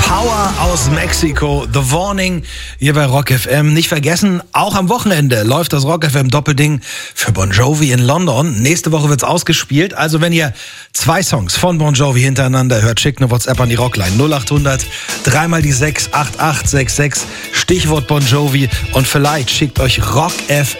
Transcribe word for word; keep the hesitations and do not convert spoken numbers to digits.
Power aus Mexiko, The Warning, hier bei Rock F M. Nicht vergessen, auch am Wochenende läuft das Rock F M Doppelding für Bon Jovi in London. Nächste Woche wird's ausgespielt. Also wenn ihr zwei Songs von Bon Jovi hintereinander hört, schickt eine WhatsApp an die Rockline null acht hundert, dreimal die sechs acht acht sechs sechs, Stichwort Bon Jovi, und vielleicht schickt euch Rock F